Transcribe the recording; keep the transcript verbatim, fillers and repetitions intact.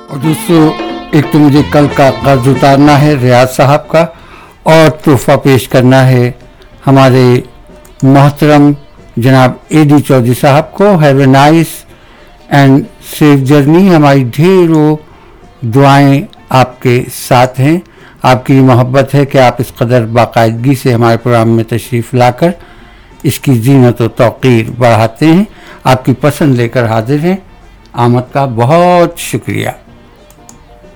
और दोस्तों, एक तो मुझे कल का कर्ज उतारना है रियाज साहब का, और तोहफा पेश करना है हमारे मोहतरम जनाब ए डी चौधरी साहब को। Have a nice and safe journey. हमारी ढेरों दुआएं आपके साथ हैं। आपकी मोहब्बत है कि आप इस कदर बाकायदगी से हमारे प्रोग्राम में तशरीफ़ लाकर इसकी जीनत व तौक़ीर बढ़ाते हैं। आपकी पसंद लेकर हाजिर हैं। आमद का बहुत शुक्रिया।